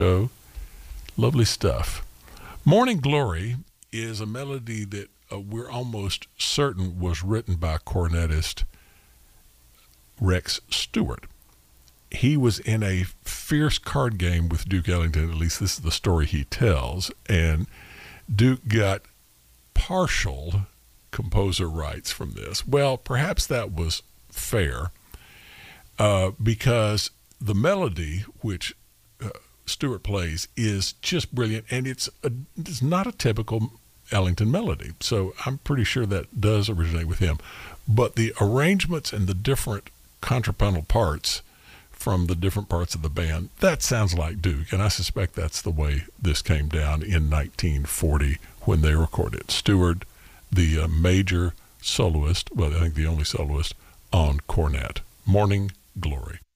Oh, lovely stuff. Morning Glory is a melody that we're almost certain was written by cornetist Rex Stewart. He was in a fierce card game with Duke Ellington, at least this is the story he tells, and Duke got partial composer rights from this. Well, perhaps that was fair because the melody, which Stewart plays, is just brilliant, and it's not a typical Ellington melody. So I'm pretty sure that does originate with him. But the arrangements and the different contrapuntal parts from the different parts of the band, that sounds like Duke, and I suspect that's the way this came down in 1940 when they recorded it. Stewart, the major soloist, well, I think the only soloist on cornet. Morning Glory.